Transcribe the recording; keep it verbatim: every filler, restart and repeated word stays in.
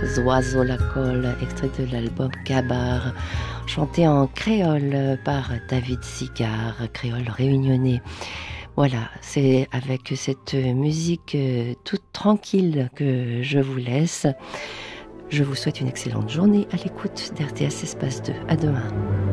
Zoiseau la colle, extrait de l'album Gabar, chanté en créole par David Sigard, créole réunionnais. Voilà, c'est avec cette musique toute tranquille que je vous laisse. Je vous souhaite une excellente journée à l'écoute d'R T S Espace deux. À demain.